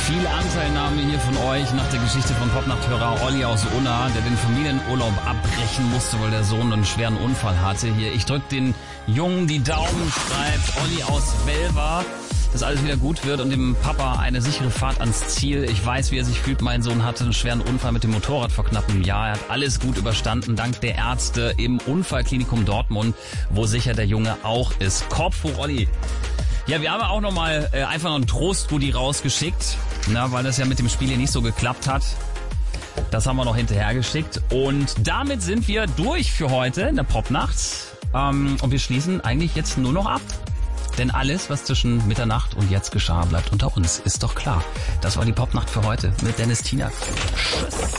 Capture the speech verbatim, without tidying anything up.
Viele Anteilnahme hier von euch nach der Geschichte von Popnachthörer Olli aus Unna, der den Familienurlaub abbrechen musste, weil der Sohn einen schweren Unfall hatte. Hier, ich drück den Jungen die Daumen, schreibt Olli aus Welver, dass alles wieder gut wird und dem Papa eine sichere Fahrt ans Ziel. Ich weiß, wie er sich fühlt. Mein Sohn hatte einen schweren Unfall mit dem Motorrad vor knapp einem Jahr. Er hat alles gut überstanden, dank der Ärzte im Unfallklinikum Dortmund, wo sicher der Junge auch ist. Kopf hoch, Olli. Ja, wir haben auch nochmal äh, einfach noch einen Trost-Goodie rausgeschickt, na, weil das ja mit dem Spiel hier nicht so geklappt hat. Das haben wir noch hinterhergeschickt. Und damit sind wir durch für heute in der Popnacht. Ähm, und wir schließen eigentlich jetzt nur noch ab. Denn alles, was zwischen Mitternacht und jetzt geschah, bleibt unter uns. Ist doch klar. Das war die Popnacht für heute mit Dennis Tiener. Tschüss.